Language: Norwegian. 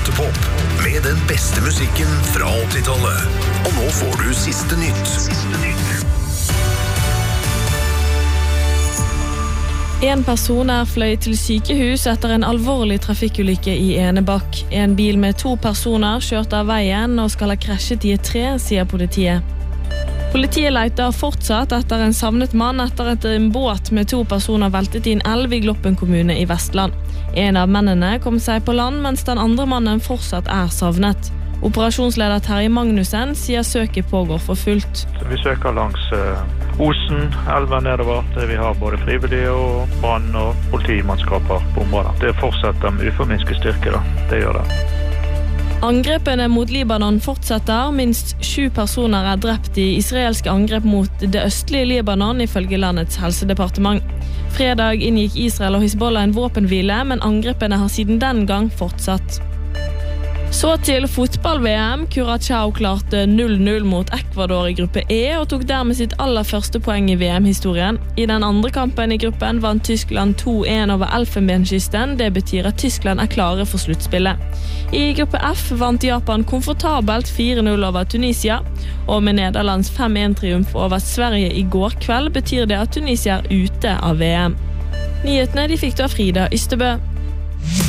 Rottepop med den beste musikken fra 80-tallet. Og nå får du siste nytt. En person fløy til sykehus etter en alvorlig trafikkulykke i Enebakk. En bil med 2 personer kjørte av veien og skal ha krasjet i et tre, sier politiet. Politiet leter fortsatt etter en savnet mann etter at en båt med 2 personer veltet i en elv i Gloppen kommune i Vestland. En av mennene kom seg på land, mens den andre mannen fortsatt savnet. Operasjonsleder Terje Magnussen sier søket pågår for fullt. Vi søker langs Osen, elven nedover, der vi har både frivillige og brann- og politimannskaper på området. Det fortsetter med uforminsket styrke, det gjør det. Angrepene mot Libanon fortsetter. Minst 7 personer drept i israelske angrep mot det østlige Libanon, ifølge landets helsedepartement. Fredag inngikk Israel og Hizbollah en våpenhvile, men angrepene har siden den gang fortsatt. Så til fotball-VM. Curaçao klarte 0-0 mot Ecuador i gruppe E og tok dermed sitt aller første poeng i VM-historien. I den andre kampen i gruppen vant Tyskland 2-1 over Elfenbenskysten. Det betyr at Tyskland klare for sluttspillet. I gruppe F vant Japan komfortabelt 4-0 over Tunisia, og med Nederlands 5-1-triumf over Sverige i går kveld betyr det at Tunisia ute av VM. Nyhetene de fikk du av Frida Ystebø.